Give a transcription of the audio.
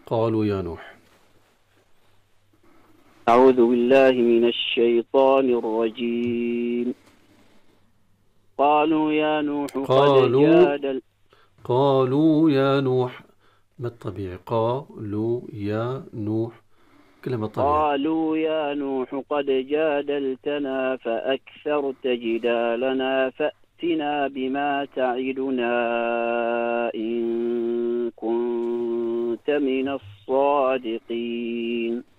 قالوا يا نوح. أعوذ بالله من الشيطان الرجيم. قالوا يا نوح قد قالوا جادل قالوا يا نوح. ما الطبيعي؟ قالوا يا نوح، كلمة طبيعي. قالوا يا نوح قد جادلتنا فأكثرت جدالنا فأتنا بما تعدنا إن كنت من الصادقين.